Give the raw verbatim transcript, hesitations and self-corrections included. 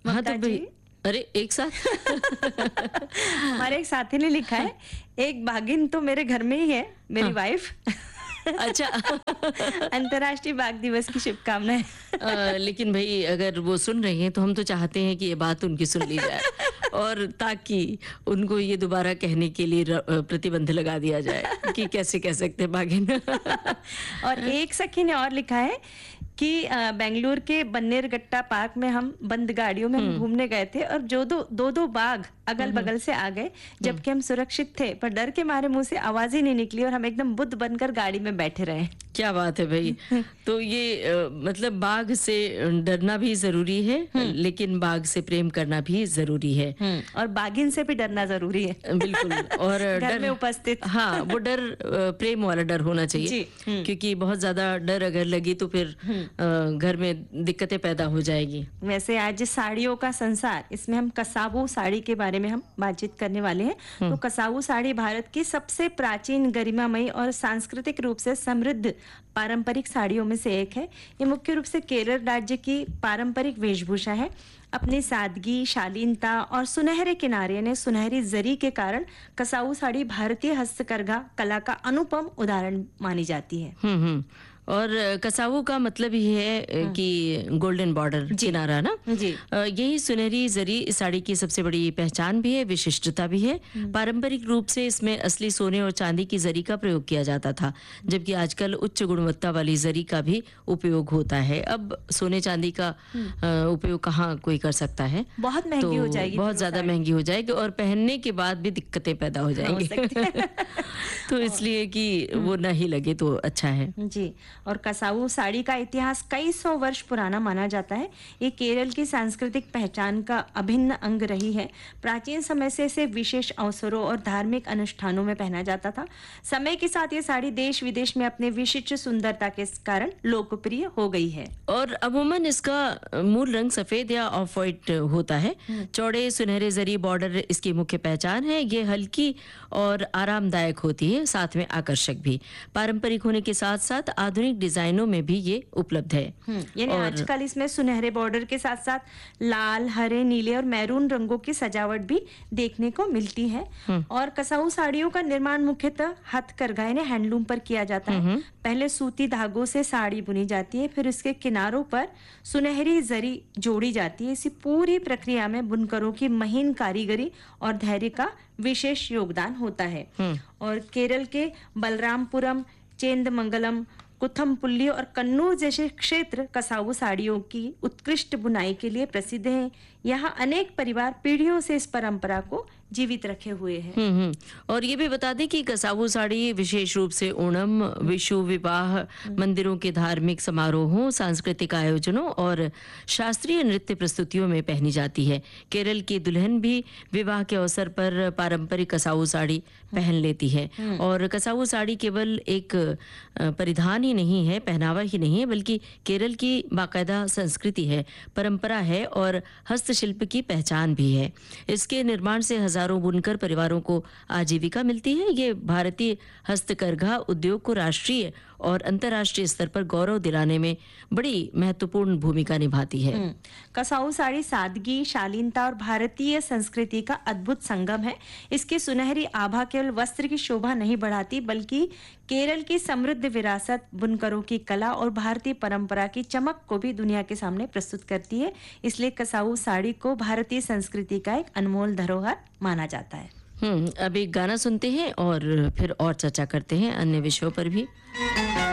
हाँ ममता तो जी। भाई, अरे एक साथ हमारे एक साथी ने लिखा है, एक बाघिन तो मेरे घर में ही है, मेरी हाँ, वाइफ। अच्छा अंतर्राष्ट्रीय बाघ दिवस की शुभकामनाएं। अ, लेकिन भाई अगर वो सुन रही हैं तो हम तो चाहते हैं कि ये बात उनकी सुन ली जाए और ताकि उनको ये दोबारा कहने के लिए र- अ, प्रतिबंध लगा दिया जाए कि कैसे कह सकते हैं बाघिन। और एक सखी ने और लिखा है कि अ, बेंगलुरु के बन्नेरगट्टा पार्क में हम बंद गाड़ियों में हम घूमने गए थे और जो दो दो दो बाघ अगल बगल से आ गए, जबकि हम सुरक्षित थे, पर डर के मारे मुंह से आवाज ही नहीं निकली और हम एकदम बुद्ध बनकर गाड़ी में बैठे रहे। क्या बात है भाई। तो ये अ, मतलब बाघ से डरना भी जरूरी है, लेकिन बाघ से प्रेम करना भी जरूरी है। और बाघिन से भी डरना जरूरी है। बिल्कुल। और घर डर में उपस्थित। हाँ, वो डर अ, प्रेम वाला डर होना चाहिए। जी, हम्म। क्योंकि बहुत ज्यादा डर अगर लगी तो फिर अ, घर में दिक्कतें पैदा हो जाएगी। वैसे आज साड़ियों का संसार, इसमें हम कसावू साड़ी के बारे में हम बातचीत करने वाले हैं। तो कसावू साड़ी भारत की सबसे प्राचीन, गरिमामयी और सांस्कृतिक रूप से समृद्ध पारंपरिक साड़ियों में से एक है। ये मुख्य रूप से केरल राज्य की पारंपरिक वेशभूषा है। अपनी सादगी, शालीनता और सुनहरे किनारे यानी सुनहरी जरी के कारण कसावू साड़ी भारतीय हस्तकरघा कला का अनुपम उदाहरण मानी जाती है। हम्म हम्म। और अ, कसावू का मतलब ही है अ, कि गोल्डन बॉर्डर, किनारा ना। जी। अ, यही सुनहरी जरी इस साड़ी की सबसे बड़ी पहचान भी है, विशिष्टता भी है। पारंपरिक रूप से इसमें असली सोने और चांदी की जरी का प्रयोग किया जाता था, जबकि आजकल उच्च गुणवत्ता वाली जरी का भी उपयोग होता है। अब सोने चांदी का अ, उपयोग कहाँ कोई कर सकता है। बहुत महंगी तो हो जाएगी बहुत फिर वो ज्यादा साड़ी। महंगी हो जाएगी और पहनने के बाद भी दिक्कतें पैदा हो जाएंगी। सकती है। तो इसलिए कि वो ना ही लगे तो अच्छा है। जी। और कसावू साड़ी का इतिहास कई सौ वर्ष पुराना माना जाता है। ये केरल की सांस्कृतिक पहचान का अभिन्न अंग रही है। प्राचीन समय से इसे विशेष अवसरों और धार्मिक अनुष्ठानों में पहना जाता था। समय के साथ ये साड़ी देश विदेश में अपने विशिष्ट सुंदरता के कारण लोकप्रिय हो गई है। और अमूमन इसका मूल रंग सफेद या ऑफ व्हाइट होता है। चौड़े सुनहरे जरी बॉर्डर इसकी मुख्य पहचान है। ये हल्की और आरामदायक होती है, साथ में आकर्षक भी। पारंपरिक होने के साथ साथ आधुनिक डिजाइनों में भी ये उपलब्ध है। यानी आजकल इसमें सुनहरे बॉर्डर के साथ साथ लाल, हरे, नीले और मैरून रंगों की सजावट भी देखने को मिलती है। और कसाऊ साड़ियों का निर्माण मुख्यतः हथकरघा यानी हैंडलूम पर किया जाता है। पहले सूती धागों से साड़ी बुनी जाती है, फिर उसके किनारों पर सुनहरी जरी जोड़ी जाती है। इसी पूरी प्रक्रिया में बुनकरों की महीन कारीगरी और धैर्य का विशेष योगदान होता है। और केरल के बलरामपुरम, चेंदमंगलम, कुथमपुल्ली और कन्नूर जैसे क्षेत्र कसावू साड़ियों की उत्कृष्ट बुनाई के लिए प्रसिद्ध हैं। यहाँ अनेक परिवार पीढ़ियों से इस परंपरा को जीवित रखे हुए हैं। हम्म हम्म। और ये भी बता दें कि कसावू साड़ी विशेष रूप से ओणम, विशु, विवाह, मंदिरों के धार्मिक समारोहों, सांस्कृतिक आयोजनों और शास्त्रीय नृत्य प्रस्तुतियों में पहनी जाती है। केरल की दुल्हन भी विवाह के अवसर पर पारंपरिक कसावू साड़ी पहन लेती है। और कसावू साड़ी केवल एक अ, परिधान ही नहीं है, पहनावा ही नहीं है, बल्कि केरल की बाकायदा संस्कृति है, परंपरा है और हस्तशिल्प की पहचान भी है। इसके निर्माण से हजारों बुनकर परिवारों को आजीविका मिलती है। ये भारतीय हस्तकरघा उद्योग को राष्ट्रीय और अंतर्राष्ट्रीय स्तर पर गौरव दिलाने में बड़ी महत्वपूर्ण भूमिका निभाती है। हम्म। कसाऊ साड़ी सादगी, शालीनता और भारतीय संस्कृति का अद्भुत संगम है। इसकी सुनहरी आभा केवल वस्त्र की शोभा नहीं बढ़ाती, बल्कि केरल की समृद्ध विरासत, बुनकरों की कला और भारतीय परंपरा की चमक को भी दुनिया के सामने प्रस्तुत करती है। इसलिए कसाऊ साड़ी को भारतीय संस्कृति का एक अनमोल धरोहर माना जाता है। हम्म अब एक गाना सुनते हैं और फिर और चर्चा करते हैं अन्य विषयों पर भी।